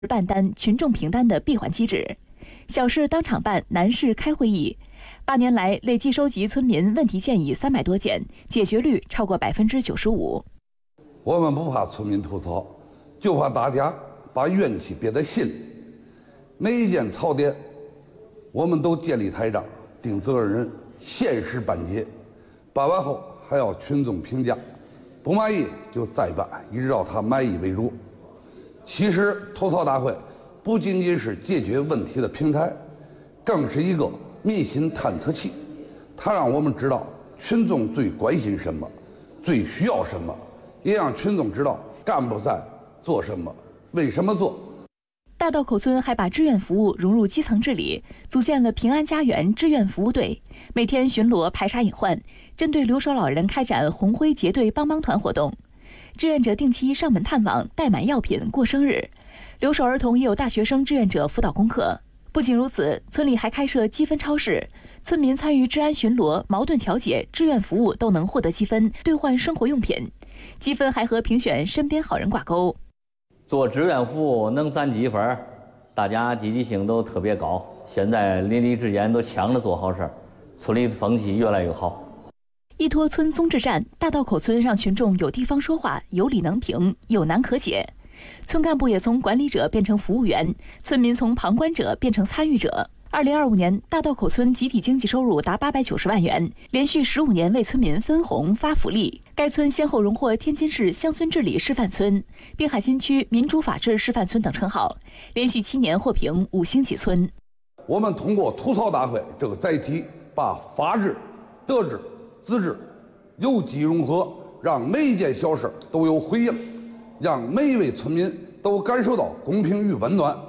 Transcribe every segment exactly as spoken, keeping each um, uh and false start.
办单、群众凭单的闭环机制，小事当场办，难事开会议。八年来，累计收集村民问题建议三百多件，解决率超过百分之九十五。 我们不怕村民吐槽，就怕大家把怨气憋在心里。每一件槽点，我们都建立台账，定责任人，限时办结。办完后还要群众评价，不满意就再办，一直到他满意为主。其实吐槽大会不仅仅是解决问题的平台，更是一个民心探测器。它让我们知道群众最关心什么，最需要什么，也让群众知道干部在做什么，为什么做。 大道口村还把志愿服务融入基层治理，组建了平安家园志愿服务队，每天巡逻排查隐患，针对留守老人开展红灰结对帮帮团活动。志愿者定期上门探望，代买药品过生日。留守儿童也有大学生志愿者辅导功课。不仅如此，村里还开设积分超市，村民参与治安巡逻、矛盾调解、志愿服务都能获得积分，兑换生活用品。积分还和评选身边好人挂钩。 做志愿服务能攒积分，大家积极性都特别高。现在邻里之间都抢着做好事，村里的风气越来越好。 依托村综治站，大道口村让群众有地方说话，有理能评，有难可解。村干部也从管理者变成服务员，村民从旁观者变成参与者。二零二五年，大道口村集体经济收入达八百九十万元，连续十五年为村民分红发福利。该村先后荣获天津市乡村治理示范村、滨海新区民主法治示范村等称号，连续七年获评五星级村。 我们通过吐槽大会这个载体，把法治、德治、资治有机融合，让每一件小事都有回应，让每一位村民都感受到公平与温暖。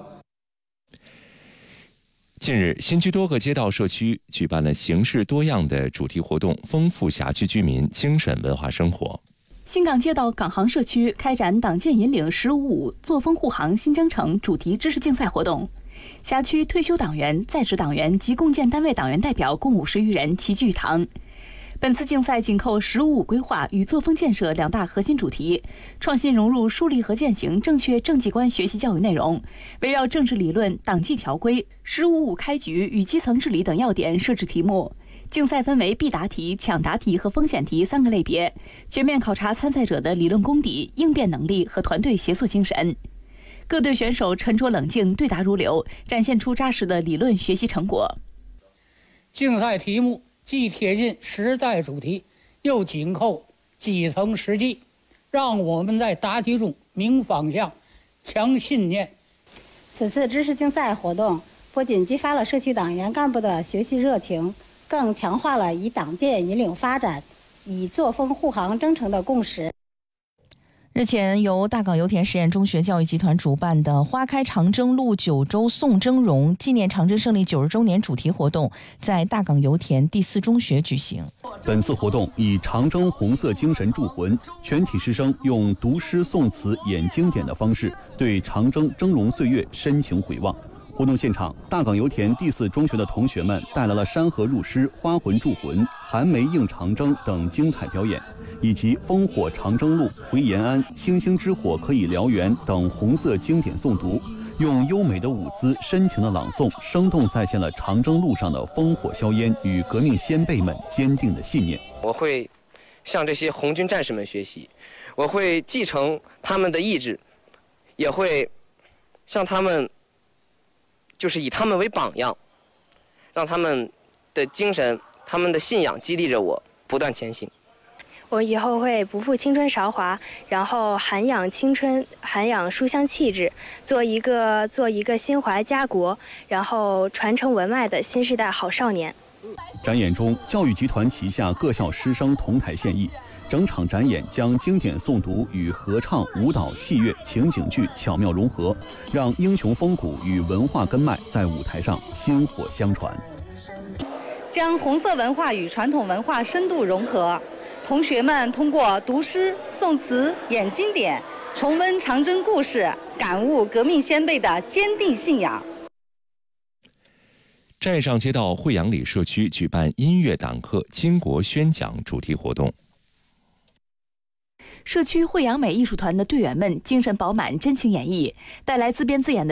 近日，新区多个街道社区举办了形式多样的主题活动，丰富辖区居民精神文化生活。 新港街道港航社区开展党建引领十五五作风护航新征程主题知识竞赛活动，辖区退休党员、在职党员及共建单位党员代表共五十余人齐聚一堂。本次竞赛紧扣“十五五”规划与作风建设两大核心主题，创新融入树立和践行正确政绩观学习教育内容，围绕政治理论、党纪条规、十五五开局与基层治理等要点设置题目。竞赛分为必答题、抢答题和风险题三个类别，全面考察参赛者的理论功底、应变能力和团队协作精神。各队选手沉着冷静，对答如流，展现出扎实的理论学习成果。 竞赛题目既贴近时代主题，又紧扣基层实际，让我们在答题中明方向、强信念。 此次知识竞赛活动不仅激发了社区党员干部的学习热情，更强化了以党建引领发展、以作风护航征程的共识。 日前，由大港油田实验中学教育集团主办的“花开长征路九州送峥嵘”纪念长征胜利九十周年主题活动在大港油田第四中学举行。 本次活动以长征红色精神铸魂，全体师生用读诗诵词演经典的方式，对长征峥嵘岁月深情回望。活动现场，大港油田第四中学的同学们带来了山河入诗、花魂铸魂、寒梅映长征等精彩表演，以及烽火长征路、回延安、星星之火可以燎原等红色经典诵读，用优美的舞姿、深情的朗诵，生动再现了长征路上的烽火硝烟与革命先辈们坚定的信念。 我会向这些红军战士们学习，我会继承他们的意志，也会向他们就是以他们为榜样，让他们的精神、他们的信仰激励着我不断前行。 我以后会不负青春韶华，然后涵养青春，涵养书香气质，做一个做一个心怀家国，然后传承文脉的新时代好少年。 展演中，教育集团旗下各校师生同台献艺。整场展演将经典诵读与合唱、舞蹈、器乐、情景剧巧妙融合，让英雄风骨与文化根脉在舞台上薪火相传。 将红色文化与传统文化深度融合，同学们通过读诗、诵词、演经典，重温长征故事，感悟革命先辈的坚定信仰。 寨上街道惠阳里社区举办音乐党课巾帼宣讲主题活动。 社区惠阳美艺术团的队员们精神饱满，真情演绎，带来自编自演的